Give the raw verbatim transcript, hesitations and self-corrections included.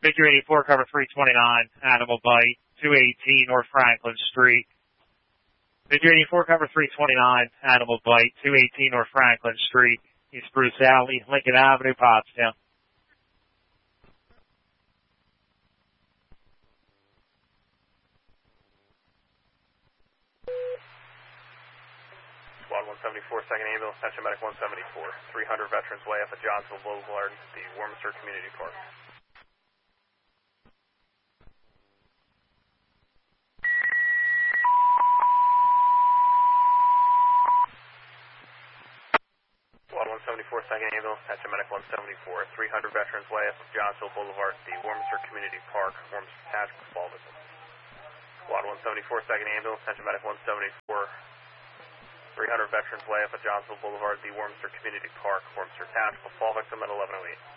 Figure eighty-four, cover three twenty-nine, animal bite, two eighteen North Franklin Street. Figure eighty-four, cover three twenty-nine, animal bite, two eighteen North Franklin Street, East Bruce Alley, Lincoln Avenue, Pottstown. Squad one seventy-four, second ambulance, Attention Medic one seventy-four, three hundred Veterans Way up at Johnsville Boulevard, the Warminster Community Park. Squad one seventy-four, second ambulance, Attention Medic one seventy-four, three hundred Veterans Way up at Johnsville Boulevard, the Warminster Community Park, Warminster Tactical Fall Victim. Squad one seventy-four, second ambulance, Attention Medic one seventy-four, three hundred Veterans Way up at Johnsville Boulevard, the Warminster Community Park, Warminster Tactical Fall Victim at eleven oh eight.